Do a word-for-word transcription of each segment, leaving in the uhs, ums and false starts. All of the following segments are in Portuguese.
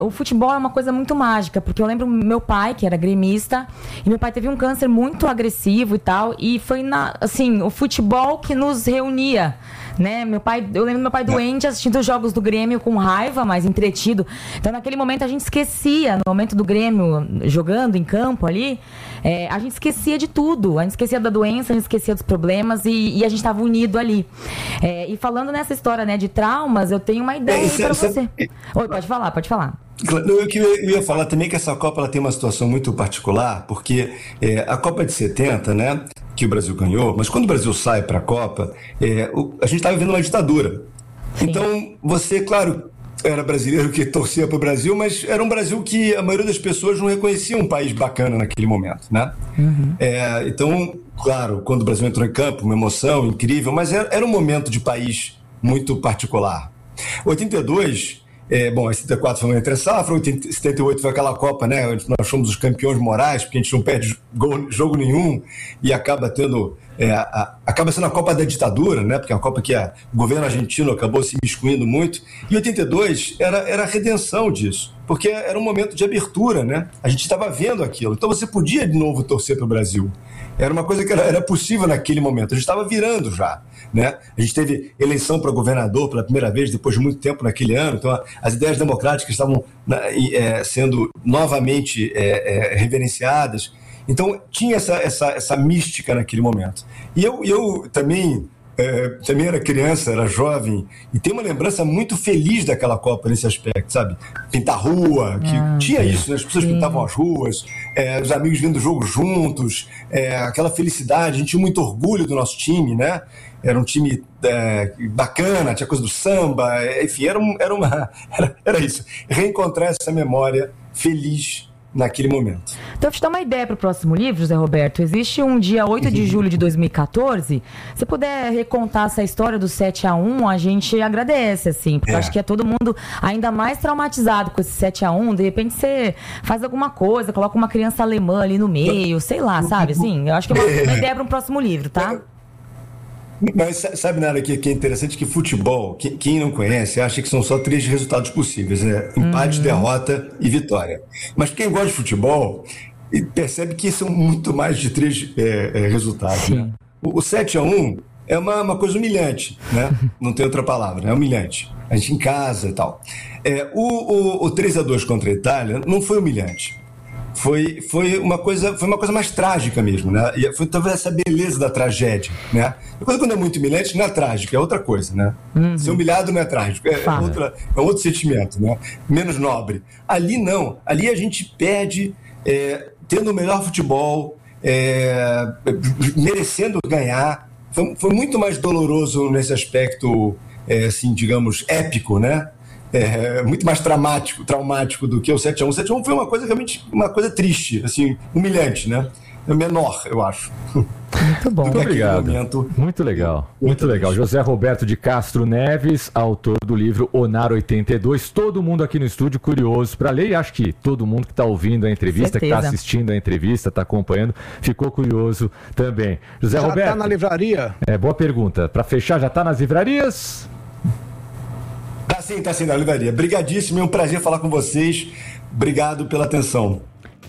O futebol é uma coisa muito mágica, porque eu lembro meu pai, que era gremista, e meu pai teve um câncer muito agressivo e tal, e foi, na, assim, o futebol que nos reunia, né? Meu pai, eu lembro do meu pai doente, assistindo os jogos do Grêmio com raiva, mas entretido. Então, naquele momento, a gente esquecia, no momento do Grêmio, jogando em campo ali, é, a gente esquecia de tudo. A gente esquecia da doença, a gente esquecia dos problemas, e, e a gente estava unido ali. É, e falando nessa história, né, de traumas, eu tenho uma ideia é, para você... você. Oi, pode falar, pode falar. Eu, eu ia falar também que essa Copa ela tem uma situação muito particular, porque é, a Copa de setenta, né, que o Brasil ganhou, mas quando o Brasil sai para a Copa, é, o, a gente estava vivendo uma ditadura. Sim. Então, você, claro, era brasileiro que torcia para o Brasil, mas era um Brasil que a maioria das pessoas não reconhecia um país bacana naquele momento, né? Uhum. É, então, claro, quando o Brasil entrou em campo, uma emoção incrível, mas era, era um momento de país muito particular. oitenta e dois... É, bom, a setenta e quatro foi uma entre safra, setenta e oito foi aquela Copa, né? Onde nós fomos os campeões morais, porque a gente não perde gol, jogo nenhum e acaba tendo. É, a, acaba sendo a Copa da ditadura, né? Porque é a Copa que a, o governo argentino acabou se miscuindo muito. E oitenta e dois era, era a redenção disso, porque era um momento de abertura, né? A gente estava vendo aquilo. Então você podia de novo torcer para o Brasil. Era uma coisa que era, era possível naquele momento. A gente estava virando já, né? A gente teve eleição para governador pela primeira vez depois de muito tempo naquele ano. Então a, as ideias democráticas estavam é, sendo novamente é, é, reverenciadas. Então tinha essa, essa, essa mística naquele momento. E eu, eu também, é, também era criança, era jovem, e tenho uma lembrança muito feliz daquela Copa nesse aspecto, sabe? Pintar rua, que ah, tinha isso, né? As pessoas sim. pintavam as ruas, é, os amigos vendo o jogo juntos, é, aquela felicidade, a gente tinha muito orgulho do nosso time, né? Era um time é, bacana, tinha coisa do samba, enfim, era, um, era, uma, era, era isso. Reencontrar essa memória feliz naquele momento. Então, eu te dar uma ideia para o próximo livro, José Roberto. Existe um dia oito de julho de dois mil e catorze. Se puder recontar essa história do sete a um, a gente agradece, assim, porque é. eu acho que é todo mundo ainda mais traumatizado com esse sete a um. De repente você faz alguma coisa, coloca uma criança alemã ali no meio, sei lá, sabe? Assim, eu acho que é uma, uma ideia para um próximo livro, tá? Mas sabe nada que, que é interessante? Que futebol, que, quem não conhece, acha que são só três resultados possíveis, né? Empate, uhum. derrota e vitória. Mas quem gosta de futebol percebe que são muito mais de três é, é, resultados. Né? O, o sete a um é uma, uma coisa humilhante, né? Não tem outra palavra, é humilhante. A gente em casa e tal. É, o, o, o três a dois contra a Itália não foi humilhante. Foi, foi, uma coisa, foi uma coisa mais trágica mesmo, né? E foi talvez essa beleza da tragédia, né? Depois, quando é muito humilhante, não é trágico, é outra coisa, né? Uhum. Ser humilhado não é trágico, é, é, outra, é outro sentimento, né? Menos nobre. Ali não, ali a gente perde é, tendo o melhor futebol, é, merecendo ganhar. Foi, foi muito mais doloroso nesse aspecto, é, assim, digamos, épico, né? É, muito mais traumático, traumático do que o sete a um. O sete a um foi uma coisa realmente, uma coisa triste, assim, humilhante, né? É menor, eu acho. Muito bom. Muito obrigado. Momento. Muito legal, muito legal. José Roberto de Castro Neves, autor do livro Onar oitenta e dois. Todo mundo aqui no estúdio curioso para ler, e acho que todo mundo que está ouvindo a entrevista, certeza. Que está assistindo a entrevista, está acompanhando, ficou curioso também. José já Roberto. Já está na livraria? É, boa pergunta. Para fechar, já está nas livrarias? Tá sim, tá sim, na livraria. Brigadíssimo, é um prazer falar com vocês. Obrigado pela atenção.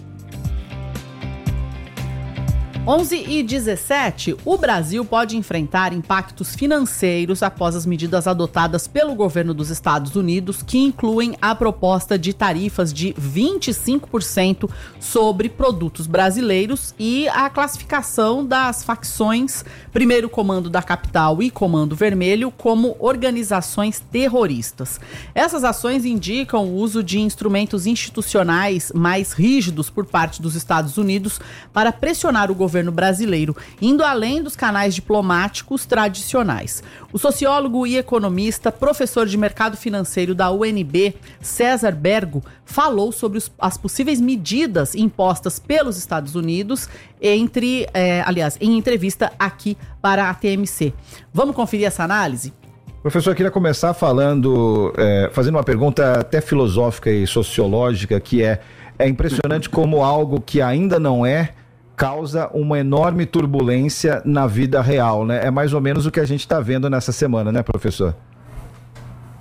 onze e dezessete, o Brasil pode enfrentar impactos financeiros após as medidas adotadas pelo governo dos Estados Unidos, que incluem a proposta de tarifas de vinte e cinco por cento sobre produtos brasileiros e a classificação das facções Primeiro Comando da Capital e Comando Vermelho como organizações terroristas. Essas ações indicam o uso de instrumentos institucionais mais rígidos por parte dos Estados Unidos para pressionar o governo governo brasileiro, indo além dos canais diplomáticos tradicionais. O sociólogo e economista, professor de mercado financeiro da U N B, César Bergo, falou sobre os, as possíveis medidas impostas pelos Estados Unidos, entre, é, aliás, em entrevista aqui para a T M C. Vamos conferir essa análise? Professor, eu queria começar falando, é, fazendo uma pergunta até filosófica e sociológica, que é, é impressionante como algo que ainda não é, causa uma enorme turbulência na vida real, né? É mais ou menos o que a gente está vendo nessa semana, né, professor?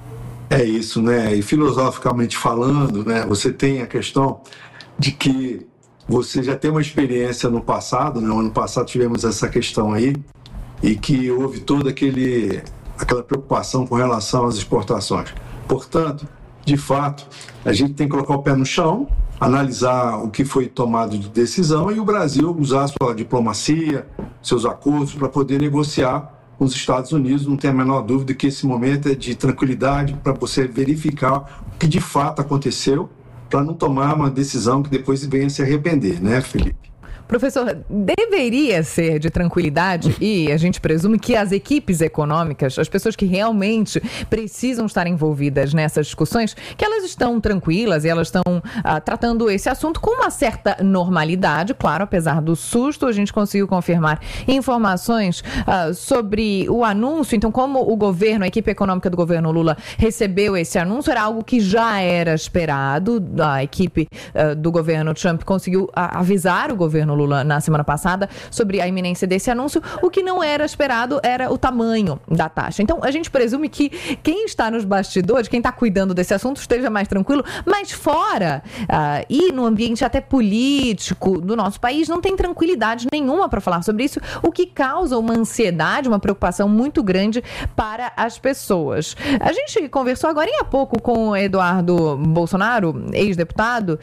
É isso, né? E filosoficamente falando, né, você tem a questão de que você já tem uma experiência no passado, né? No ano passado tivemos essa questão aí, e que houve toda aquele, aquela preocupação com relação às exportações. Portanto, de fato, a gente tem que colocar o pé no chão, analisar o que foi tomado de decisão e o Brasil usar a sua diplomacia, seus acordos para poder negociar com os Estados Unidos. Não tem a menor dúvida que esse momento é de tranquilidade para você verificar o que de fato aconteceu, para não tomar uma decisão que depois venha se arrepender, né, Felipe? Professor, deveria ser de tranquilidade e a gente presume que as equipes econômicas, as pessoas que realmente precisam estar envolvidas nessas discussões, que elas estão tranquilas e elas estão ah, tratando esse assunto com uma certa normalidade, claro, apesar do susto, a gente conseguiu confirmar informações ah, sobre o anúncio. Então, como o governo, a equipe econômica do governo Lula recebeu esse anúncio, era algo que já era esperado, a equipe ah, do governo Trump conseguiu ah, avisar o governo Lula Lula na semana passada sobre a iminência desse anúncio. O que não era esperado era o tamanho da taxa. Então, a gente presume que quem está nos bastidores, quem está cuidando desse assunto, esteja mais tranquilo, mas fora uh, e no ambiente até político do nosso país, não tem tranquilidade nenhuma para falar sobre isso, o que causa uma ansiedade, uma preocupação muito grande para as pessoas. A gente conversou agora há pouco com o Eduardo Bolsonaro, ex-deputado,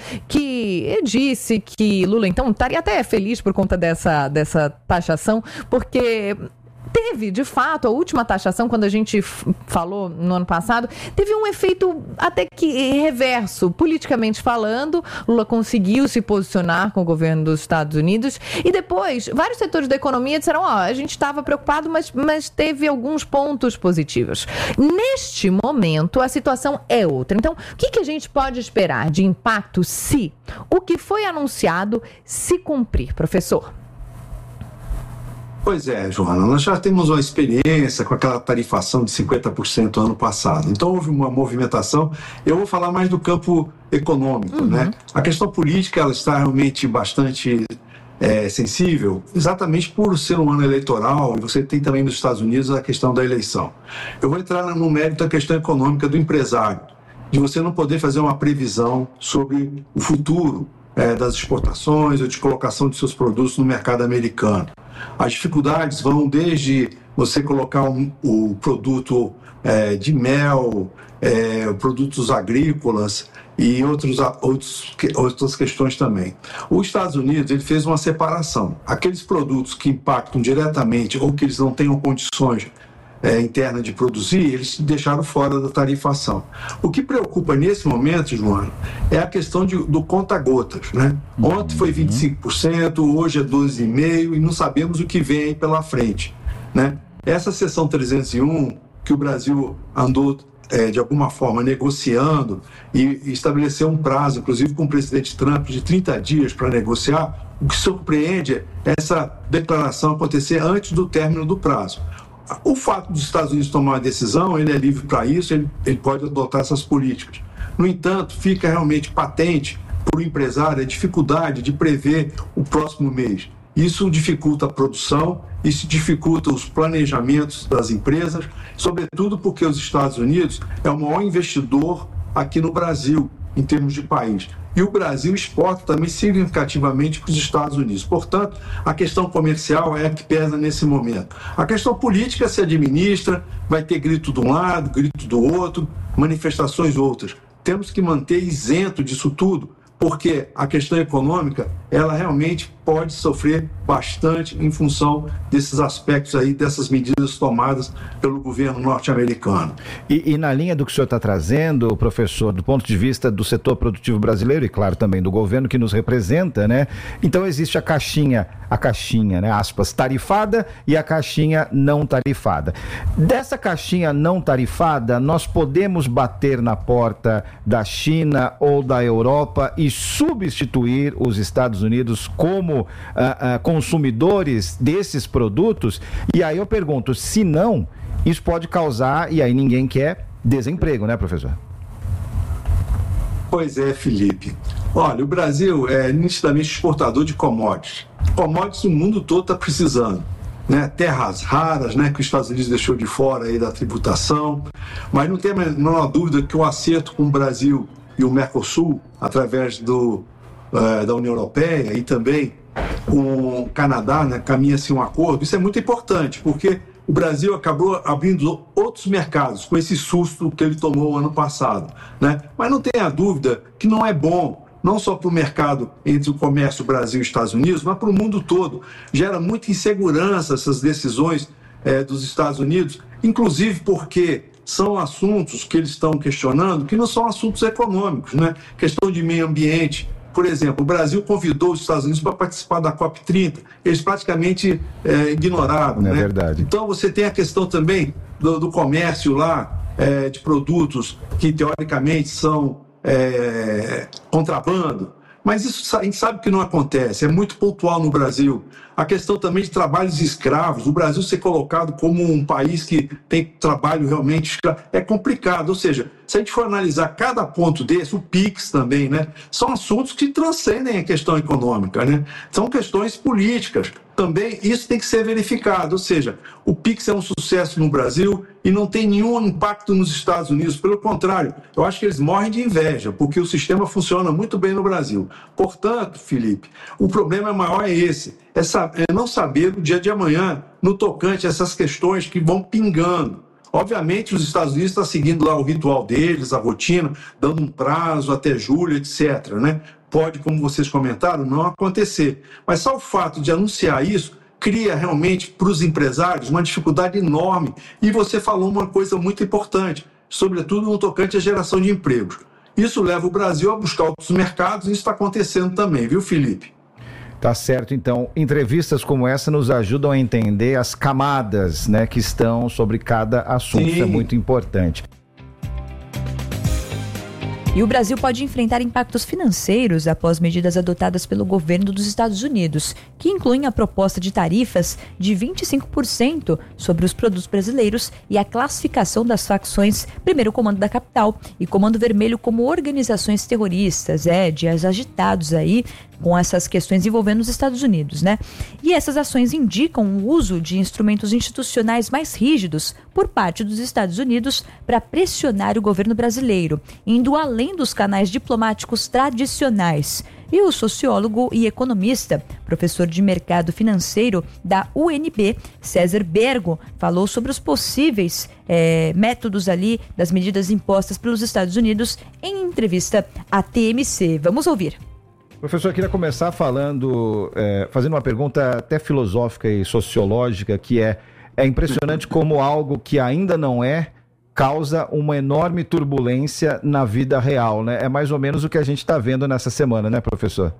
que disse que Lula, então, estaria até feliz por conta dessa, dessa taxação, porque teve, de fato, a última taxação, quando a gente f- falou no ano passado, teve um efeito até que reverso, politicamente falando. Lula conseguiu se posicionar com o governo dos Estados Unidos e depois vários setores da economia disseram, ó, oh, a gente estava preocupado, mas, mas teve alguns pontos positivos. Neste momento, a situação é outra. Então, o que, que a gente pode esperar de impacto se o que foi anunciado se cumprir, professor? Pois é, Joana, nós já temos uma experiência com aquela tarifação de cinquenta por cento ano passado. Então houve uma movimentação. Eu vou falar mais do campo econômico, uhum. né? A questão política, ela está realmente bastante é, sensível, exatamente por ser um ano eleitoral, e você tem também nos Estados Unidos a questão da eleição. Eu vou entrar no mérito da questão econômica do empresário, de você não poder fazer uma previsão sobre o futuro é, das exportações ou de colocação de seus produtos no mercado americano. As dificuldades vão desde você colocar um, o produto é, de mel, é, produtos agrícolas e outros, outros, outras questões também. Os Estados Unidos ele fez uma separação. Aqueles produtos que impactam diretamente ou que eles não tenham condições é, internas de produzir, eles deixaram fora da tarifação. O que preocupa nesse momento, João, é a questão de, do conta-gotas, né? Ontem foi vinte e cinco por cento, hoje é doze vírgula cinco por cento e não sabemos o que vem aí pela frente, né? Essa seção trezentos e um, que o Brasil andou é, de alguma forma negociando e, e estabeleceu um prazo, inclusive com o presidente Trump, de trinta dias para negociar, o que surpreende é essa declaração acontecer antes do término do prazo. O fato dos Estados Unidos tomar uma decisão, ele é livre para isso, ele, ele pode adotar essas políticas. No entanto, fica realmente patente para o empresário a dificuldade de prever o próximo mês. Isso dificulta a produção, isso dificulta os planejamentos das empresas, sobretudo porque os Estados Unidos é o maior investidor aqui no Brasil, em termos de país. E o Brasil exporta também significativamente para os Estados Unidos. Portanto, a questão comercial é a que pesa nesse momento. A questão política se administra, vai ter grito de um lado, grito do outro, manifestações outras. Temos que manter isento disso tudo, porque a questão econômica, ela realmente pode sofrer bastante em função desses aspectos aí, dessas medidas tomadas pelo governo norte-americano. E, e na linha do que o senhor está trazendo, professor, do ponto de vista do setor produtivo brasileiro e, claro, também do governo que nos representa, né? Então existe a caixinha, a caixinha, né, aspas, tarifada e a caixinha não tarifada. Dessa caixinha não tarifada, nós podemos bater na porta da China ou da Europa e substituir os Estados Unidos como Uh, uh, consumidores desses produtos? E aí eu pergunto, se não, isso pode causar, e aí ninguém quer, desemprego, né, professor? Pois é, Felipe. Olha, o Brasil é nitidamente exportador de commodities. Commodities o mundo todo está precisando. né, terras raras, né, que os Estados Unidos deixou de fora aí da tributação, mas não tem a menor dúvida que o acerto com o Brasil e o Mercosul, através do, uh, da União Europeia e também com o Canadá, né, caminha-se um acordo. Isso é muito importante, porque o Brasil acabou abrindo outros mercados com esse susto que ele tomou ano passado, né? Mas não tenha dúvida que não é bom, não só para o mercado entre o comércio Brasil e Estados Unidos, mas para o mundo todo. Gera muita insegurança essas decisões é, dos Estados Unidos, inclusive porque são assuntos que eles estão questionando que não são assuntos econômicos, né? Questão de meio ambiente. Por exemplo, o Brasil convidou os Estados Unidos para participar da COP trinta. Eles praticamente é, ignoraram. É né? verdade. Então você tem a questão também do, do comércio lá, é, de produtos que teoricamente são é, contrabando. Mas isso a gente sabe que não acontece, é muito pontual no Brasil. A questão também de trabalhos escravos, o Brasil ser colocado como um país que tem trabalho realmente escravo, é complicado. Ou seja, se a gente for analisar cada ponto desse, o PIX também, né, são assuntos que transcendem a questão econômica, né? São questões políticas. Também isso tem que ser verificado, ou seja, o PIX é um sucesso no Brasil e não tem nenhum impacto nos Estados Unidos. Pelo contrário, eu acho que eles morrem de inveja, porque o sistema funciona muito bem no Brasil. Portanto, Felipe, o problema maior é esse, é, saber, é não saber o dia de amanhã no tocante a essas questões que vão pingando. Obviamente, os Estados Unidos estão seguindo lá o ritual deles, a rotina, dando um prazo até julho, etcétera, né? Pode, como vocês comentaram, não acontecer. Mas só o fato de anunciar isso cria realmente para os empresários uma dificuldade enorme. E você falou uma coisa muito importante, sobretudo no tocante à geração de empregos. Isso leva o Brasil a buscar outros mercados e isso está acontecendo também, viu, Felipe? Tá certo, então, entrevistas como essa nos ajudam a entender as camadas, né, que estão sobre cada assunto. Sim. Isso é muito importante. E o Brasil pode enfrentar impactos financeiros após medidas adotadas pelo governo dos Estados Unidos, que incluem a proposta de tarifas de vinte e cinco por cento sobre os produtos brasileiros e a classificação das facções Primeiro Comando da Capital e Comando Vermelho como organizações terroristas. É, dias agitados aí com essas questões envolvendo os Estados Unidos, né? E essas ações indicam o uso de instrumentos institucionais mais rígidos por parte dos Estados Unidos para pressionar o governo brasileiro, indo além dos canais diplomáticos tradicionais. E o sociólogo e economista, professor de mercado financeiro da U N B, César Bergo, falou sobre os possíveis é, métodos ali das medidas impostas pelos Estados Unidos em entrevista à T M C. Vamos ouvir. Professor, eu queria começar falando, é, fazendo uma pergunta até filosófica e sociológica, que é, é impressionante como algo que ainda não é, causa uma enorme turbulência na vida real, né? É mais ou menos o que a gente está vendo nessa semana, né, professor?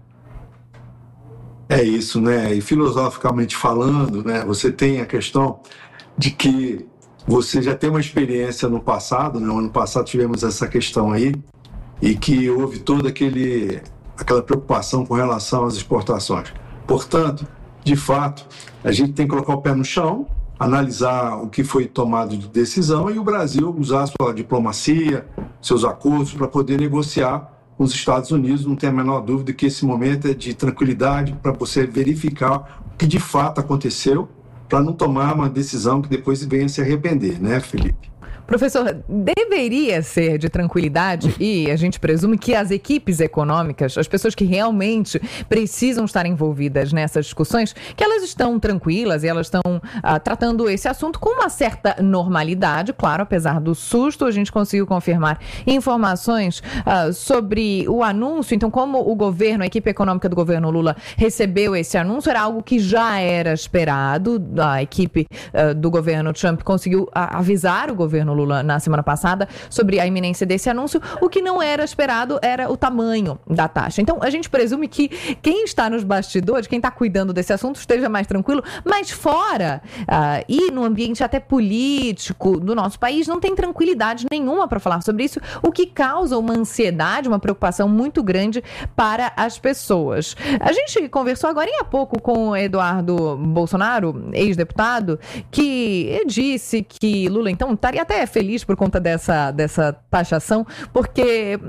É isso, né? E filosoficamente falando, né, você tem a questão de que você já tem uma experiência no passado, né? No ano passado tivemos essa questão aí, e que houve todo aquele... aquela preocupação com relação às exportações. Portanto, de fato, a gente tem que colocar o pé no chão, analisar o que foi tomado de decisão e o Brasil usar a sua diplomacia, seus acordos para poder negociar com os Estados Unidos. Não tem a menor dúvida que esse momento é de tranquilidade para você verificar o que de fato aconteceu, para não tomar uma decisão que depois venha se arrepender, né, Felipe? Professor, deveria ser de tranquilidade e a gente presume que as equipes econômicas, as pessoas que realmente precisam estar envolvidas nessas discussões, que elas estão tranquilas e elas estão ah, tratando esse assunto com uma certa normalidade. Claro, apesar do susto, a gente conseguiu confirmar informações ah, sobre o anúncio. Então, como o governo, a equipe econômica do governo Lula recebeu esse anúncio, era algo que já era esperado. A equipe ah, do governo Trump conseguiu ah, avisar o governo Lula na semana passada sobre a iminência desse anúncio. O que não era esperado era o tamanho da taxa. Então, a gente presume que quem está nos bastidores, quem está cuidando desse assunto, esteja mais tranquilo, mas fora uh, e no ambiente até político do nosso país, não tem tranquilidade nenhuma para falar sobre isso, o que causa uma ansiedade, uma preocupação muito grande para as pessoas. A gente conversou agora há pouco com o Eduardo Bolsonaro, ex-deputado, que disse que Lula, então, estaria até feliz por conta dessa, dessa taxação, porque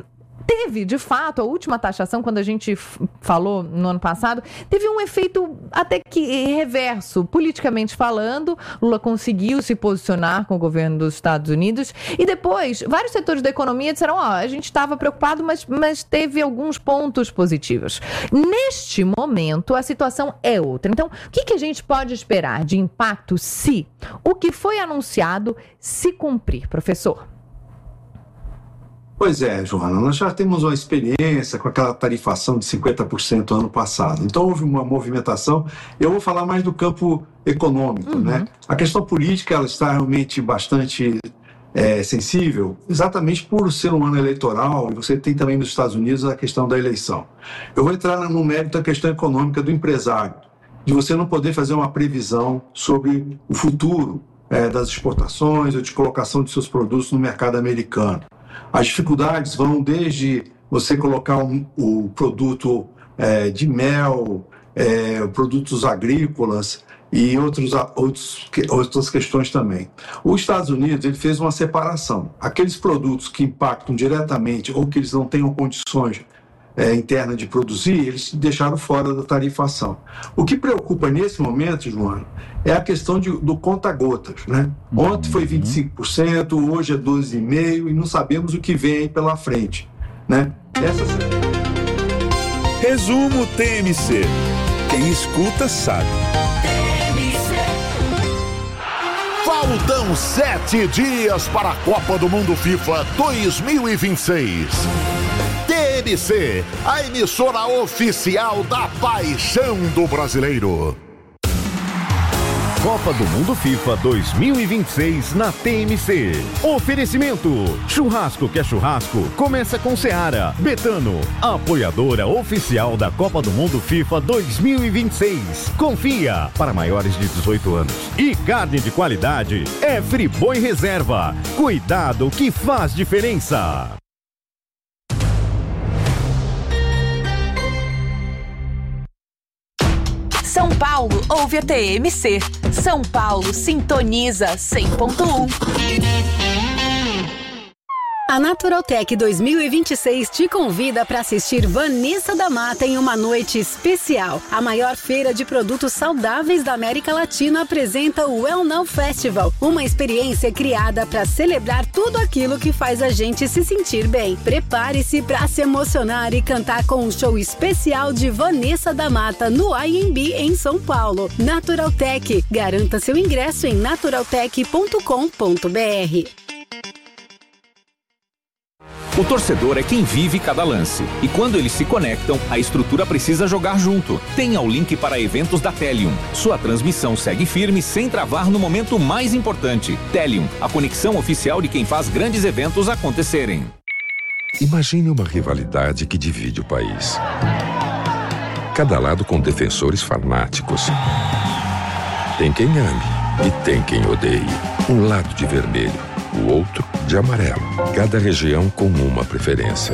teve, de fato, a última taxação, quando a gente f- falou no ano passado, teve um efeito até que reverso, politicamente falando. Lula conseguiu se posicionar com o governo dos Estados Unidos e depois vários setores da economia disseram, ó, a gente estava preocupado, mas, mas teve alguns pontos positivos. Neste momento, a situação é outra. Então, o que, que a gente pode esperar de impacto se o que foi anunciado se cumprir, professor? Pois é, Joana, nós já temos uma experiência com aquela tarifação de cinquenta por cento ano passado. Então houve uma movimentação. Eu vou falar mais do campo econômico, uhum. né? A questão política, ela está realmente bastante é, sensível, exatamente por ser um ano eleitoral, e você tem também nos Estados Unidos a questão da eleição. Eu vou entrar no mérito da questão econômica do empresário, de você não poder fazer uma previsão sobre o futuro é, das exportações ou de colocação de seus produtos no mercado americano. As dificuldades vão desde você colocar um, o produto é, de mel, é, produtos agrícolas e outros, outros, outras questões também. Os Estados Unidos ele fez uma separação. Aqueles produtos que impactam diretamente ou que eles não tenham condições é, internas de produzir, eles deixaram fora da tarifação. O que preocupa nesse momento, Joana, é a questão de, do conta-gotas, né? Ontem foi vinte e cinco por cento, hoje é doze vírgula cinco por cento e não sabemos o que vem aí pela frente, né? Essa... Resumo T M C. Quem escuta sabe. Faltam sete dias para a Copa do Mundo FIFA dois mil e vinte e seis. T M C, a emissora oficial da paixão do brasileiro. Copa do Mundo FIFA dois mil e vinte e seis na T M C. Oferecimento: churrasco que é churrasco, começa com Seara. Betano, apoiadora oficial da Copa do Mundo FIFA dois mil e vinte e seis. Confia, para maiores de dezoito anos. E carne de qualidade é Friboi Reserva. Cuidado que faz diferença. São Paulo ouve a T M C. São Paulo sintoniza cem ponto um. A Naturaltech dois mil e vinte e seis te convida para assistir Vanessa da Mata em uma noite especial. A maior feira de produtos saudáveis da América Latina apresenta o Well Now Festival, uma experiência criada para celebrar tudo aquilo que faz a gente se sentir bem. Prepare-se para se emocionar e cantar com um show especial de Vanessa da Mata no I M B em São Paulo. Naturaltech, garanta seu ingresso em naturaltech ponto com ponto b r. O torcedor é quem vive cada lance. E quando eles se conectam, a estrutura precisa jogar junto. Tenha o link para eventos da Telium. Sua transmissão segue firme sem travar no momento mais importante. Telium, a conexão oficial de quem faz grandes eventos acontecerem. Imagine uma rivalidade que divide o país. Cada lado com defensores fanáticos. Tem quem ame e tem quem odeie. Um lado de vermelho, o outro de amarelo. Cada região com uma preferência.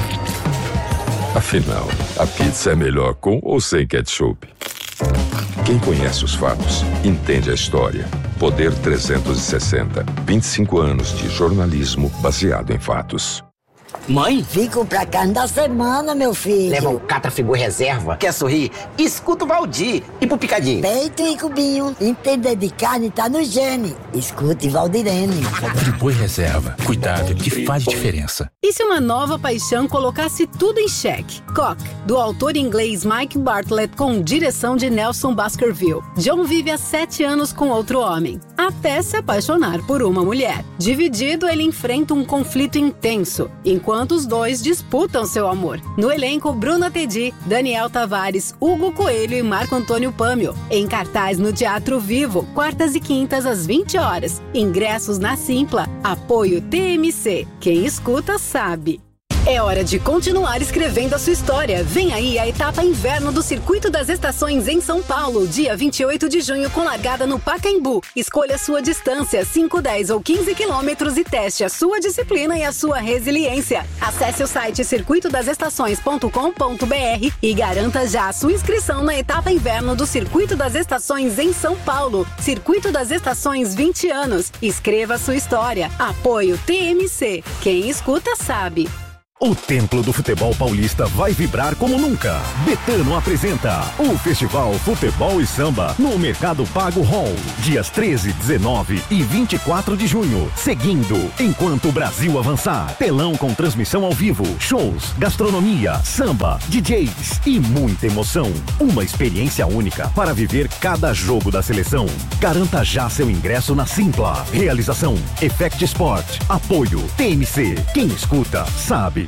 Afinal, a pizza é melhor com ou sem ketchup? Quem conhece os fatos, entende a história. Poder trezentos e sessenta. vinte e cinco anos de jornalismo baseado em fatos. Mãe? Vim comprar carne da semana, meu filho. Leva um Catra Friboi Reserva. Quer sorrir? Escuta o Valdir. E pro picadinho? Peito e cubinho. Entender de carne tá no gene. Escute Valdirene. Friboi Reserva. Cuidado que faz diferença. E se uma nova paixão colocasse tudo em xeque? Cock, do autor inglês Mike Bartlett com direção de Nelson Baskerville. John vive há sete anos com outro homem, até se apaixonar por uma mulher. Dividido, ele enfrenta um conflito intenso, enquanto os dois disputam seu amor. No elenco, Bruna Tedi, Daniel Tavares, Hugo Coelho e Marco Antônio Pâmio. Em cartaz no Teatro Vivo, quartas e quintas às vinte horas. Ingressos na Simpla. Apoio T M C. Quem escuta sabe. É hora de continuar escrevendo a sua história. Vem aí a etapa inverno do Circuito das Estações em São Paulo, dia vinte e oito de junho, com largada no Pacaembu. Escolha sua distância, cinco, dez ou quinze quilômetros e teste a sua disciplina e a sua resiliência. Acesse o site circuito das estações ponto com ponto b r e garanta já a sua inscrição na etapa inverno do Circuito das Estações em São Paulo. Circuito das Estações, vinte anos. Escreva a sua história. Apoio T M C. Quem escuta sabe. O Templo do Futebol Paulista vai vibrar como nunca. Betano apresenta o Festival Futebol e Samba no Mercado Pago Hall, dias treze, dezenove e vinte e quatro de junho. Seguindo, enquanto o Brasil avançar, telão com transmissão ao vivo, shows, gastronomia, samba, D Js e muita emoção. Uma experiência única para viver cada jogo da seleção. Garanta já seu ingresso na Simpla. Realização Effect Sport. Apoio T M C. Quem escuta, sabe.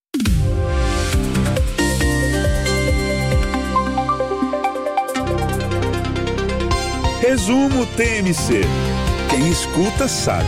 Resumo T M C. Quem escuta sabe.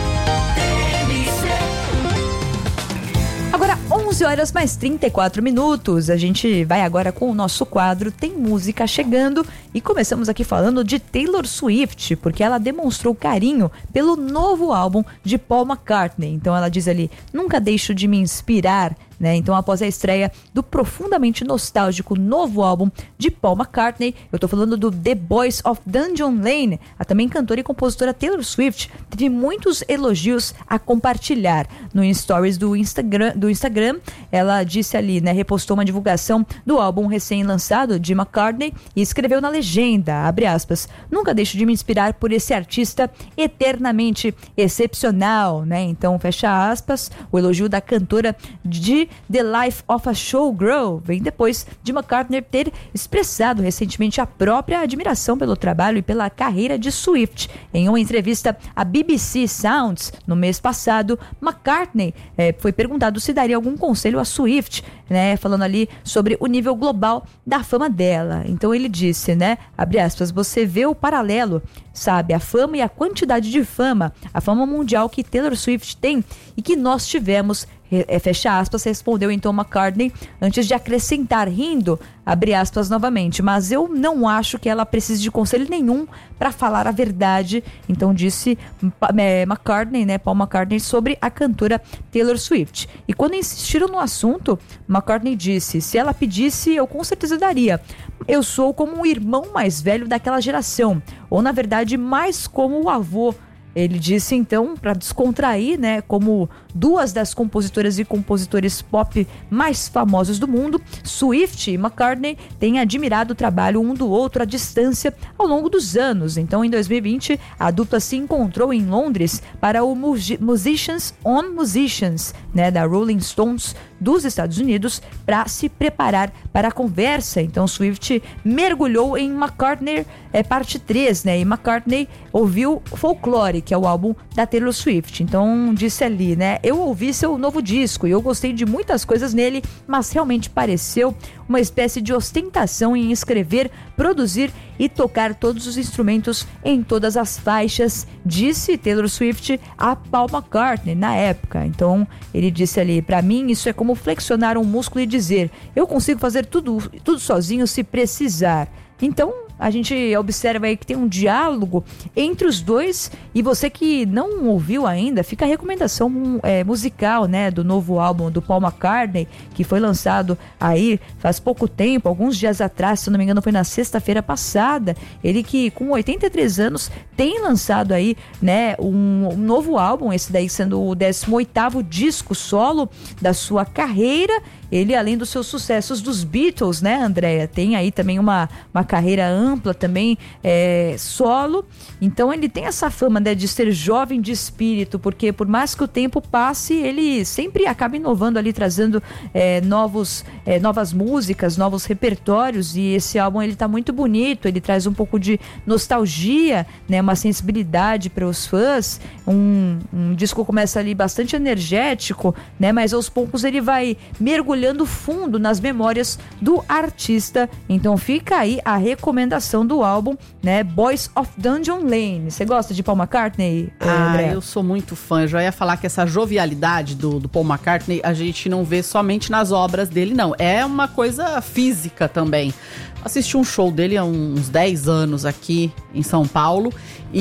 Agora, onze horas mais trinta e quatro minutos. A gente vai agora com o nosso quadro Tem Música Chegando. E começamos aqui falando de Taylor Swift, porque ela demonstrou carinho pelo novo álbum de Paul McCartney. Então ela diz ali, nunca deixo de me inspirar, né? Então, após a estreia do profundamente nostálgico novo álbum de Paul McCartney, eu tô falando do The Boys of Dungeon Lane, a também cantora e compositora Taylor Swift teve muitos elogios a compartilhar. No stories do Instagram, do Instagram, ela disse ali, né, repostou uma divulgação do álbum recém-lançado de McCartney e escreveu na legenda, abre aspas, nunca deixo de me inspirar por esse artista eternamente excepcional, né? Então, fecha aspas, o elogio da cantora de The Life of a Showgirl vem depois de McCartney ter expressado recentemente a própria admiração pelo trabalho e pela carreira de Swift. Em uma entrevista à B B C Sounds no mês passado, McCartney eh, foi perguntado se daria algum conselho a Swift, né, falando ali sobre o nível global da fama dela. Então ele disse, né, abre aspas, você vê o paralelo, sabe, a fama e a quantidade de fama, a fama mundial que Taylor Swift tem e que nós tivemos, é, fecha aspas, respondeu então McCartney, antes de acrescentar, rindo, abre aspas novamente, mas eu não acho que ela precise de conselho nenhum para falar a verdade, então disse é, McCartney, né, Paul McCartney, sobre a cantora Taylor Swift. E quando insistiram no assunto, McCartney disse, se ela pedisse, eu com certeza daria. Eu sou como o irmão mais velho daquela geração, ou na verdade mais como o avô. Ele disse então, para descontrair, né, como duas das compositoras e compositores pop mais famosos do mundo, Swift e McCartney têm admirado o trabalho um do outro à distância ao longo dos anos. Então, em dois mil e vinte, a dupla se encontrou em Londres para o Musicians on Musicians, né, da Rolling Stones dos Estados Unidos, para se preparar para a conversa. Então, Swift mergulhou em McCartney, é, parte três, né, e McCartney ouviu Folklore, que é o álbum da Taylor Swift. Então, disse ali, né, eu ouvi seu novo disco e eu gostei de muitas coisas nele, mas realmente pareceu uma espécie de ostentação em escrever, produzir e tocar todos os instrumentos em todas as faixas, disse Taylor Swift a Paul McCartney na época. Então, ele disse ali, pra mim isso é como flexionar um músculo e dizer, eu consigo fazer tudo, tudo sozinho se precisar. Então, a gente observa aí que tem um diálogo entre os dois, e você que não ouviu ainda, fica a recomendação é, musical, né, do novo álbum do Paul McCartney, que foi lançado aí faz pouco tempo, alguns dias atrás, se não me engano foi na sexta-feira passada. Ele que com oitenta e três anos tem lançado aí, né, um, um novo álbum, esse daí sendo o décimo oitavo disco solo da sua carreira. Ele, além dos seus sucessos dos Beatles, né, Andréia, tem aí também uma, uma carreira ampla também, é, solo. Então ele tem essa fama, né, de ser jovem de espírito, porque por mais que o tempo passe, ele sempre acaba inovando ali, trazendo é, novos, é, novas músicas, novos repertórios, e esse álbum ele tá muito bonito, ele traz um pouco de nostalgia, né, uma sensibilidade para os fãs, um, um disco começa ali bastante energético, né, mas aos poucos ele vai mergulhando olhando fundo nas memórias do artista. Então fica aí a recomendação do álbum, né, Boys of Dungeon Lane. Você gosta de Paul McCartney, Ah, André? eu sou muito fã. Eu já ia falar que essa jovialidade do, do Paul McCartney a gente não vê somente nas obras dele, não. É uma coisa física também. Assisti um show dele há uns dez anos aqui em São Paulo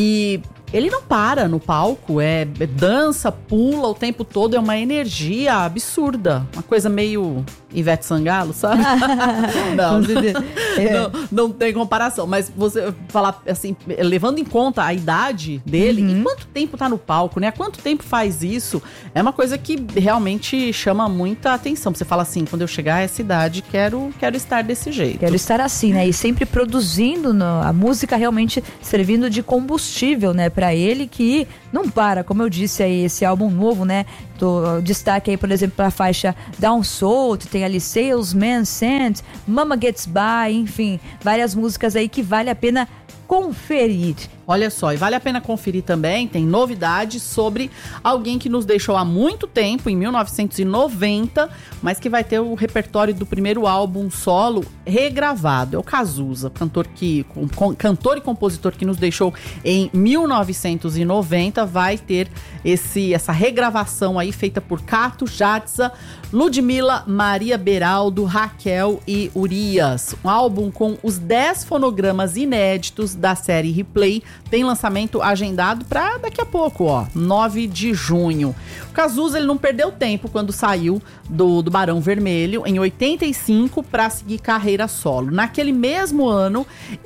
e ele não para no palco, é, é dança, pula o tempo todo, é uma energia absurda, uma coisa meio Ivete Sangalo, sabe? não, é. não, não tem comparação. Mas você falar assim, levando em conta a idade dele, uhum. e quanto tempo tá no palco, né? Há quanto tempo faz isso? É uma coisa que realmente chama muita atenção. Você fala assim, quando eu chegar a essa idade, quero, quero estar desse jeito. Quero estar assim, né? E sempre produzindo no, a música realmente servindo de combustível, né? Pra ele que não para, como eu disse aí, esse álbum novo, né? Do, destaque aí, por exemplo, para a faixa Down South, tem ali Salesman Sent, Mama Gets By, enfim, várias músicas aí que vale a pena conferir. Olha só, e vale a pena conferir também, tem novidades sobre alguém que nos deixou há muito tempo, em mil novecentos e noventa, mas que vai ter o repertório do primeiro álbum solo regravado. É o Cazuza, cantor, que, com, cantor e compositor que nos deixou em mil novecentos e noventa, vai ter esse, essa regravação aí feita por Cato, Jadza, Ludmilla, Maria Beraldo, Raquel e Urias. Um álbum com os dez fonogramas inéditos da série Replay, tem lançamento agendado para daqui a pouco, ó, nove de junho. O Cazuza, ele não perdeu tempo quando saiu do, do Barão Vermelho, em oitenta e cinco, para seguir carreira solo. Naquele mesmo ano,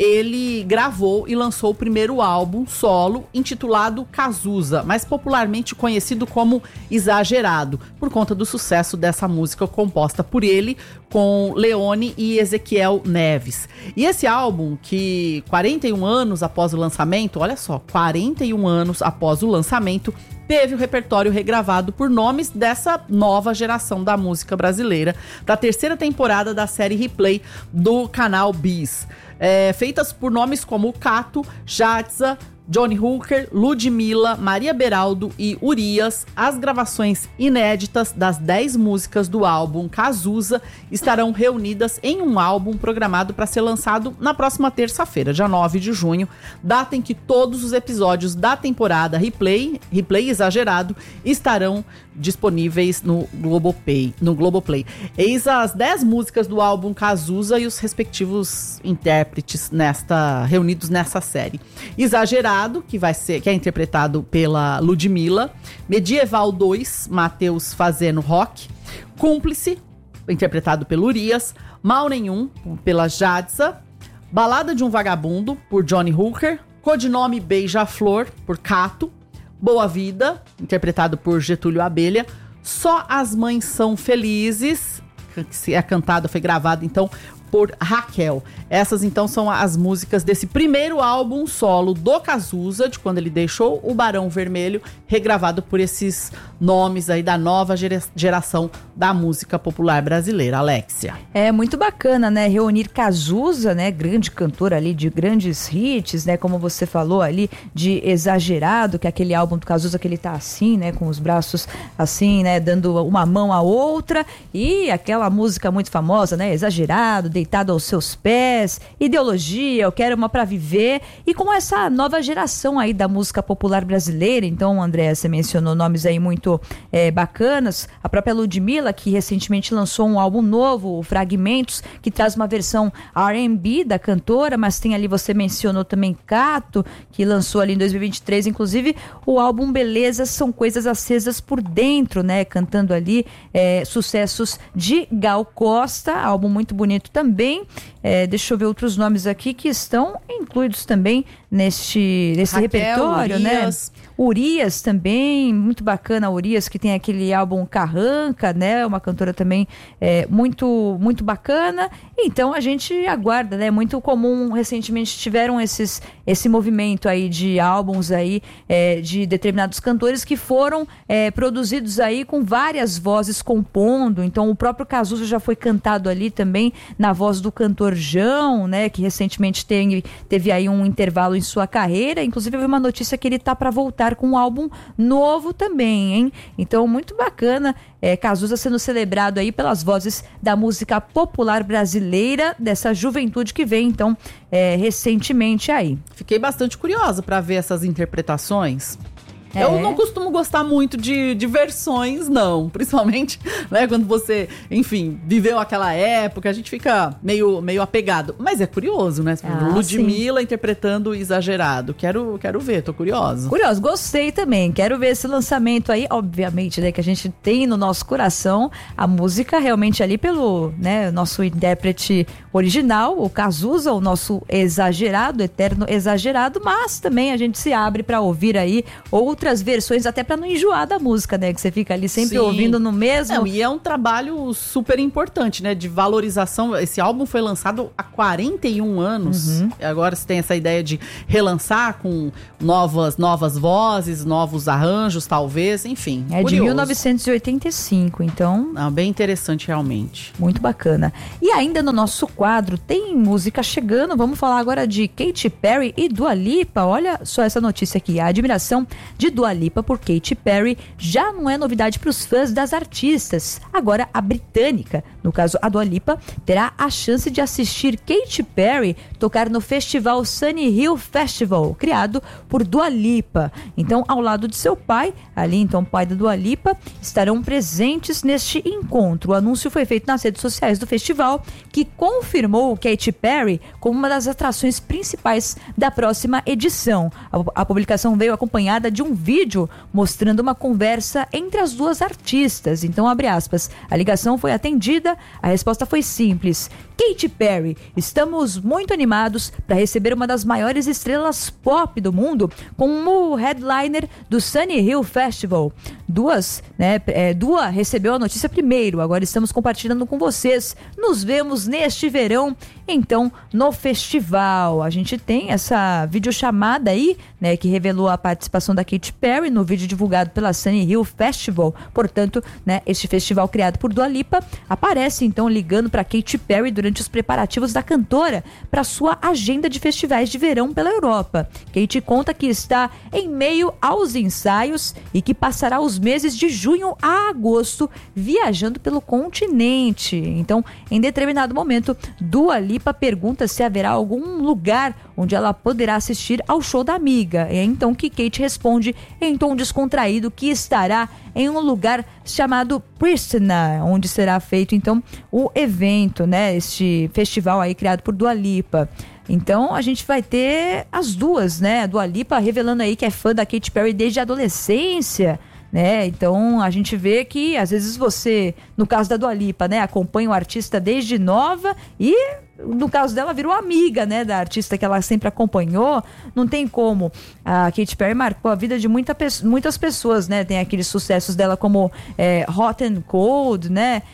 ele gravou e lançou o primeiro álbum solo, intitulado Cazuza, mais popularmente conhecido como Exagerado, por conta do sucesso dessa música composta por ele, com Leone e Ezequiel Neves. E esse álbum, que quarenta e um anos após o lançamento, olha só, quarenta e um anos após o lançamento, teve o repertório regravado por nomes dessa nova geração da música brasileira, da terceira temporada da série Replay do canal Bis. É, feitas por nomes como Cato, Jadza, Johnny Hooker, Ludmilla, Maria Beraldo e Urias. As gravações inéditas das dez músicas do álbum Cazuza estarão reunidas em um álbum programado para ser lançado na próxima terça-feira, dia nove de junho, data em que todos os episódios da temporada Replay, Replay Exagerado, estarão disponíveis no Globoplay. No Globoplay. Eis as dez músicas do álbum Cazuza e os respectivos intérpretes nesta, reunidos nessa série. Exagerado, que vai ser, que é interpretado pela Ludmilla. Medieval dois, Matheus fazendo rock. Cúmplice, interpretado pelo Urias. Mal Nenhum, pela Jadza. Balada de um Vagabundo, por Johnny Hooker. Codinome Beija-Flor, por Cato. Boa Vida, interpretado por Getúlio Abelha. Só as Mães São Felizes, que é cantado, foi gravado então por Raquel. Essas então são as músicas desse primeiro álbum solo do Cazuza, de quando ele deixou o Barão Vermelho, regravado por esses nomes aí da nova geração da música popular brasileira. Alexia. É muito bacana, né? Reunir Cazuza, né? Grande cantor ali de grandes hits, né? Como você falou ali, de Exagerado, que é aquele álbum do Cazuza que ele tá assim, né? Com os braços assim, né? Dando uma mão à outra. E aquela música muito famosa, né? Exagerado, deitado aos seus pés, Ideologia, Eu Quero Uma Pra Viver, e com essa nova geração aí da música popular brasileira. Então, André, você mencionou nomes aí muito é, bacanas, a própria Ludmilla, que recentemente lançou um álbum novo, o Fragmentos, que traz uma versão R and B da cantora, mas tem ali, você mencionou também Cato, que lançou ali em dois mil e vinte e três, inclusive o álbum Beleza São Coisas Acesas por Dentro, né, cantando ali é, sucessos de Gal Costa, álbum muito bonito também. Também, é, deixa eu ver outros nomes aqui que estão incluídos também neste, nesse Raquel, repertório, Urias. né? Urias também, muito bacana, Urias, que tem aquele álbum Carranca, né? Uma cantora também é, muito, muito bacana. Então a gente aguarda, né? Muito comum, recentemente tiveram esses, esse movimento aí de álbuns aí é, de determinados cantores que foram é, produzidos aí com várias vozes compondo. Então o próprio Cazuza já foi cantado ali também na voz do cantor João, né? Que recentemente tem, teve aí um intervalo em sua carreira. Inclusive eu vi uma notícia que ele tá para voltar com um álbum novo também, hein? Então, muito bacana, é, Cazuza sendo celebrado aí pelas vozes da música popular brasileira, dessa juventude que vem, então, é, recentemente aí. Fiquei bastante curiosa para ver essas interpretações. É. Eu não costumo gostar muito de, de versões, não. Principalmente, né, quando você, enfim, viveu aquela época, a gente fica meio, meio apegado. Mas é curioso, né? Ah, Ludmilla sim. interpretando Exagerado. Quero, quero ver, tô curiosa. Curioso, gostei também. Quero ver esse lançamento aí, obviamente, né, que a gente tem no nosso coração a música realmente ali pelo, né, nosso intérprete original, o Cazuza, o nosso exagerado, eterno exagerado, mas também a gente se abre para ouvir aí outras versões, até para não enjoar da música, né, que você fica ali sempre Sim. ouvindo no mesmo. Não, e é um trabalho super importante, né, de valorização. Esse álbum foi lançado há quarenta e um anos. Uhum. Agora você tem essa ideia de relançar com novas, novas vozes, novos arranjos, talvez, enfim. É curioso. De mil novecentos e oitenta e cinco, então... Ah, bem interessante, realmente. Muito bacana. E ainda no nosso quadro tem música chegando, vamos falar agora de Katy Perry e Dua Lipa. Olha só essa notícia aqui, a admiração de Dua Lipa por Katy Perry já não é novidade para os fãs das artistas. Agora a britânica, no caso a Dua Lipa, terá a chance de assistir Katy Perry tocar no festival Sunny Hill Festival, criado por Dua Lipa. Então, ao lado de seu pai, ali então pai da Dua Lipa, estarão presentes neste encontro. O anúncio foi feito nas redes sociais do festival, que confirmou Katy Perry como uma das atrações principais da próxima edição. A, a publicação veio acompanhada de um vídeo mostrando uma conversa entre as duas artistas. Então, abre aspas, a ligação foi atendida, a resposta foi simples. Katy Perry, estamos muito animados para receber uma das maiores estrelas pop do mundo como headliner do Sunny Hill Festival. Duas, né, é, Dua recebeu a notícia primeiro, agora estamos compartilhando com vocês. Nos vemos neste verão, então, no festival. A gente tem essa videochamada aí, né, que revelou a participação da Katy Perry no vídeo divulgado pela Sunny Hill Festival. Portanto, né, este festival criado por Dua Lipa aparece então ligando para Katy Perry durante os preparativos da cantora para sua agenda de festivais de verão pela Europa. Katy conta que está em meio aos ensaios e que passará os meses de junho a agosto viajando pelo continente. Então, em determinado momento, Dua Lipa pergunta se haverá algum lugar onde ela poderá assistir ao show da amiga. É então que Katy responde em tom descontraído que estará em um lugar chamado Pristina, onde será feito então o evento, né? Este festival aí criado por Dua Lipa. Então a gente vai ter as duas, né? A Dua Lipa revelando aí que é fã da Katy Perry desde a adolescência, né? Então a gente vê que às vezes você, no caso da Dua Lipa, né, acompanha o artista desde nova e no caso dela virou amiga, né, da artista que ela sempre acompanhou. Não tem como. A Katy Perry marcou a vida de muita, muitas pessoas, né? Tem aqueles sucessos dela como é, Hot and Cold, né?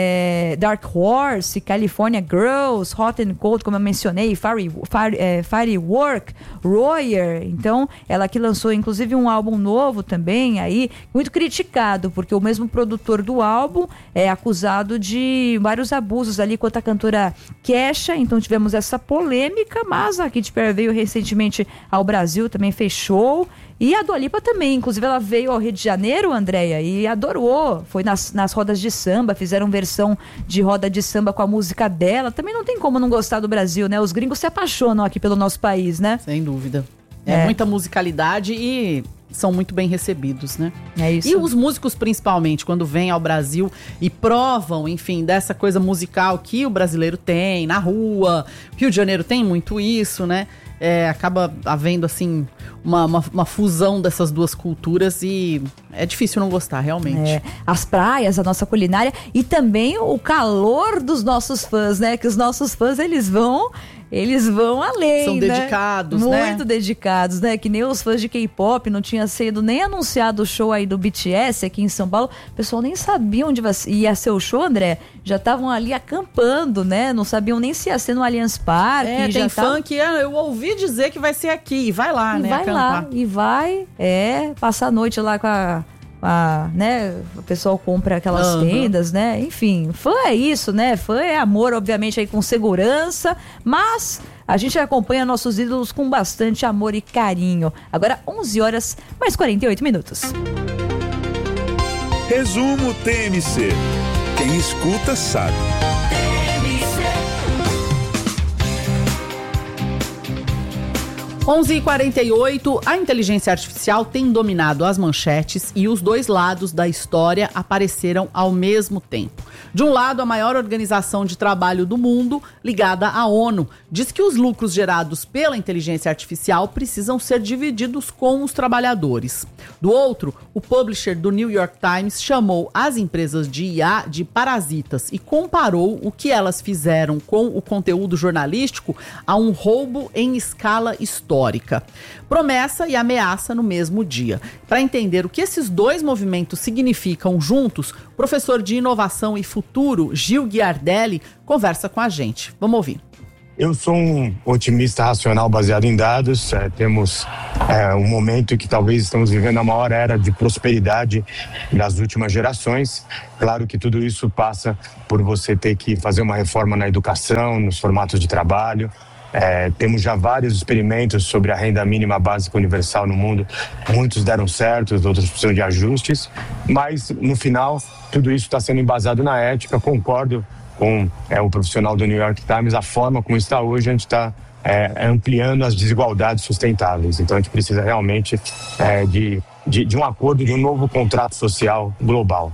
É, Dark Horse, California Girls, Hot and Cold, como eu mencionei, Fire, Fire, é, Firework, Royer. Então, ela que lançou inclusive um álbum novo também, aí, muito criticado, porque o mesmo produtor do álbum é acusado de vários abusos ali contra a cantora Kesha. Então tivemos essa polêmica, mas a Katy Perry veio recentemente ao Brasil, também fechou. E a Dua Lipa também, inclusive ela veio ao Rio de Janeiro, Andréia, e adorou. Foi nas, nas rodas de samba, fizeram versão de roda de samba com a música dela. Também não tem como não gostar do Brasil, né? Os gringos se apaixonam aqui pelo nosso país, né? Sem dúvida. É, é. muita musicalidade e são muito bem recebidos, né? É isso. E os músicos, principalmente, quando vêm ao Brasil e provam, enfim, dessa coisa musical que o brasileiro tem na rua. Rio de Janeiro tem muito isso, né? É, acaba havendo, assim, uma, uma, uma fusão dessas duas culturas e é difícil não gostar, realmente. É, as praias, a nossa culinária e também o calor dos nossos fãs, né? Que os nossos fãs, eles vão... Eles vão além, São né? dedicados, né? Muito dedicados, né? Que nem os fãs de K-pop, não tinha sido nem anunciado o show aí do B T S aqui em São Paulo. O pessoal nem sabia onde ia ser o show, André. Já estavam ali acampando, né? Não sabiam nem se ia ser no Allianz Parque. É, já tem tava... fã que eu ouvi dizer que vai ser aqui. E vai lá, e né? Vai acampar. lá, e vai, é, passar a noite lá com a... Ah, né? O pessoal compra aquelas uhum. tendas, né? Enfim, fã é isso, né? Fã é amor, obviamente, aí com segurança, mas a gente acompanha nossos ídolos com bastante amor e carinho. Agora, onze horas, mais quarenta e oito minutos. Resumo T M C. Quem escuta sabe. onze e quarenta e oito, a inteligência artificial tem dominado as manchetes e os dois lados da história apareceram ao mesmo tempo. De um lado, a maior organização de trabalho do mundo, ligada à ONU, diz que os lucros gerados pela inteligência artificial precisam ser divididos com os trabalhadores. Do outro, o publisher do New York Times chamou as empresas de I A de parasitas e comparou o que elas fizeram com o conteúdo jornalístico a um roubo em escala histórica. Histórica. Promessa e ameaça no mesmo dia. Para entender o que esses dois movimentos significam juntos, o professor de Inovação e Futuro, Gil Ghiardelli, conversa com a gente. Vamos ouvir. Eu sou um otimista racional baseado em dados. É, temos é, um momento em que talvez estamos vivendo a maior era de prosperidade das últimas gerações. Claro que tudo isso passa por você ter que fazer uma reforma na educação, nos formatos de trabalho. É, temos já vários experimentos sobre a renda mínima básica universal no mundo. Muitos deram certo, outros precisam de ajustes, mas no final tudo isso está sendo embasado na ética. Concordo com é, o profissional do New York Times, a forma como está hoje, a gente está é, ampliando as desigualdades sustentáveis. Então a gente precisa realmente é, de, de, de um acordo, de um novo contrato social global.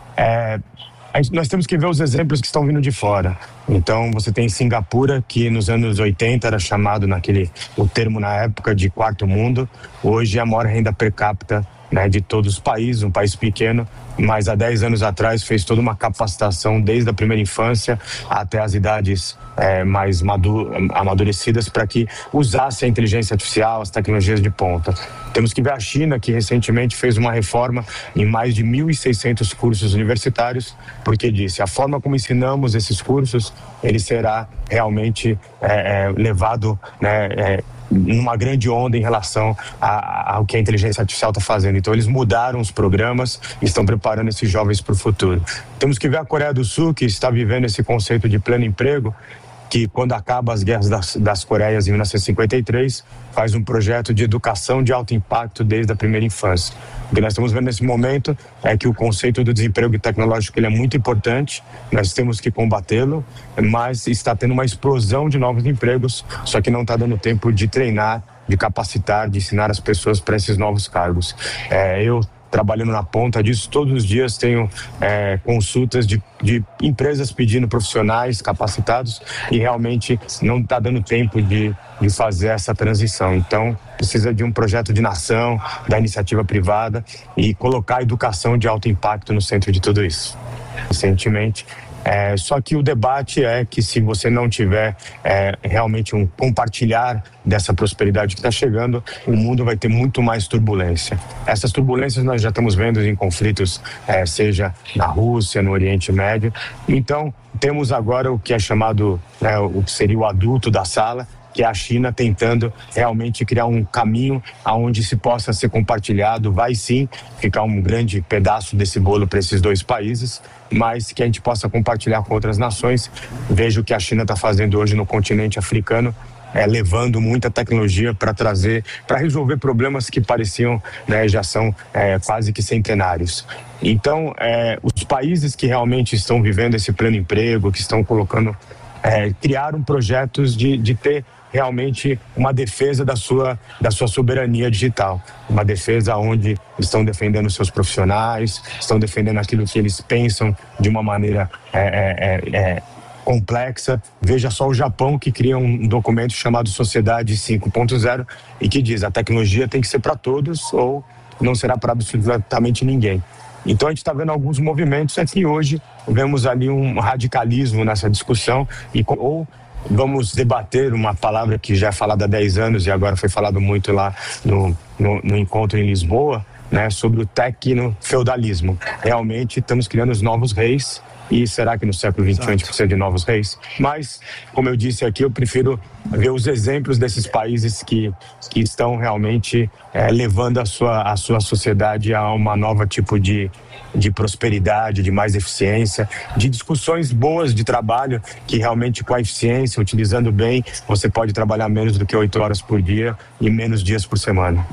É, Nós temos que ver os exemplos que estão vindo de fora. Então, você tem Singapura, que nos anos oitenta era chamado naquele, o termo na época de quarto mundo. Hoje é a maior renda per capita, né, de todos os países, um país pequeno, mas há dez anos atrás fez toda uma capacitação desde a primeira infância até as idades é, mais madu- amadurecidas para que usasse a inteligência artificial, as tecnologias de ponta. Temos que ver a China, que recentemente fez uma reforma em mais de mil e seiscentos cursos universitários, porque disse, a forma como ensinamos esses cursos, ele será realmente é, é, levado, né, é, numa grande onda em relação a, ao que a inteligência artificial está fazendo. Então eles mudaram os programas e estão preparando esses jovens para o futuro. Temos que ver a Coreia do Sul, que está vivendo esse conceito de pleno emprego, que quando acaba as guerras das, das Coreias em mil novecentos e cinquenta e três, faz um projeto de educação de alto impacto desde a primeira infância. O que nós estamos vendo nesse momento é que o conceito do desemprego tecnológico ele é muito importante, nós temos que combatê-lo, mas está tendo uma explosão de novos empregos, só que não está dando tempo de treinar, de capacitar, de ensinar as pessoas para esses novos cargos. É, eu trabalhando na ponta disso, todos os dias tenho é, consultas de, de empresas pedindo profissionais capacitados e realmente não está dando tempo de, de fazer essa transição. Então, precisa de um projeto de nação, da iniciativa privada e colocar a educação de alto impacto no centro de tudo isso. Recentemente, É, só que o debate é que se você não tiver é, realmente um compartilhar dessa prosperidade que está chegando, o mundo vai ter muito mais turbulência. Essas turbulências nós já estamos vendo em conflitos, é, seja na Rússia, no Oriente Médio. Então, temos agora o que é chamado, né, o que seria o adulto da sala, que é a China tentando realmente criar um caminho aonde se possa ser compartilhado, vai sim ficar um grande pedaço desse bolo para esses dois países, mas que a gente possa compartilhar com outras nações. Veja o que a China está fazendo hoje no continente africano, é, levando muita tecnologia para trazer, para resolver problemas que pareciam, né, já são é, quase que centenários. Então, é, os países que realmente estão vivendo esse pleno emprego, que estão colocando, é, criaram projetos de, de ter realmente uma defesa da sua, da sua soberania digital, uma defesa onde estão defendendo seus profissionais, estão defendendo aquilo que eles pensam de uma maneira é, é, é, complexa. Veja só o Japão, que cria um documento chamado Sociedade cinco ponto zero e que diz a tecnologia tem que ser para todos ou não será para absolutamente ninguém. Então a gente está vendo alguns movimentos aqui hoje, vemos ali um radicalismo nessa discussão e ou vamos debater uma palavra que já é falada há dez anos e agora foi falado muito lá no, no, no encontro em Lisboa, né, sobre o tecno-feudalismo. Realmente estamos criando os novos reis e será que no século vinte e um a gente precisa de novos reis? Mas, como eu disse aqui, eu prefiro ver os exemplos desses países que, que estão realmente é, levando a sua, a sua sociedade a uma nova tipo de, de prosperidade, de mais eficiência, de discussões boas de trabalho, que realmente com a eficiência, utilizando bem, você pode trabalhar menos do que oito horas por dia e menos dias por semana.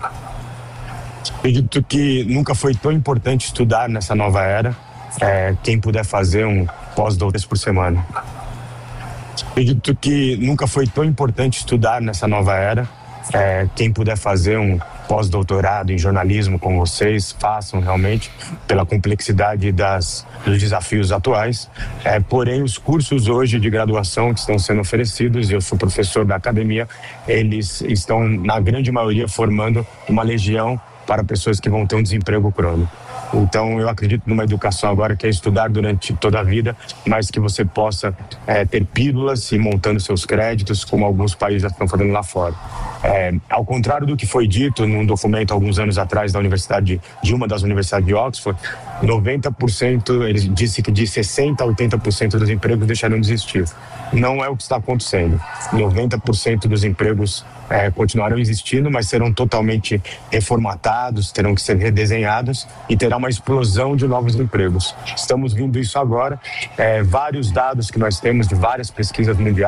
Acredito que nunca foi tão importante estudar nessa nova era. É, quem puder fazer um pós-doutorado por semana. Acredito que nunca foi tão importante estudar nessa nova era. É, quem puder fazer um pós-doutorado em jornalismo com vocês, façam realmente, pela complexidade das, dos desafios atuais. É, porém, os cursos hoje de graduação que estão sendo oferecidos, eu sou professor da academia, eles estão, na grande maioria, formando uma legião para pessoas que vão ter um desemprego crônico. Então, eu acredito numa educação agora que é estudar durante toda a vida, mas que você possa é, ter pílulas e montando seus créditos, como alguns países já estão fazendo lá fora. É, ao contrário do que foi dito num documento alguns anos atrás da universidade, de uma das universidades de Oxford, noventa por cento, ele disse que de sessenta a oitenta por cento dos empregos deixarão de existir. Não é o que está acontecendo. noventa por cento dos empregos é, continuarão existindo, mas serão totalmente reformatados, terão que ser redesenhados e terá uma explosão de novos empregos. Estamos vendo isso agora. É, vários dados que nós temos de várias pesquisas mundiais